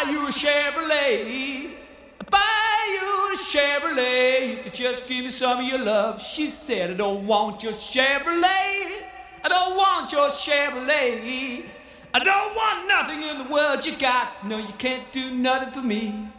you a Chevrolet. I'll buy you a Chevrolet. You could just give me some of your love. She said, I don't want your Chevrolet. I don't want your Chevrolet. I don't want nothing in the world you got. No, you can't do nothing for me.